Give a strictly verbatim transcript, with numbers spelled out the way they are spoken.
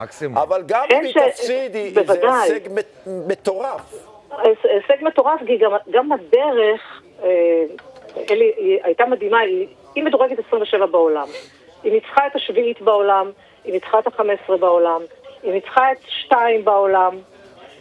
מקסימום. אבל גם אם היא תפסיד, זה הישג מטורף. הישג מטורף, כי גם הדרך, היא הייתה מדהימה, היא מדורגת עשרים ושבע בעולם. היא ניצחה את השביעית בעולם, היא ניצחה את ה-חמש עשרה בעולם, היא ניצחה את שתיים בעולם,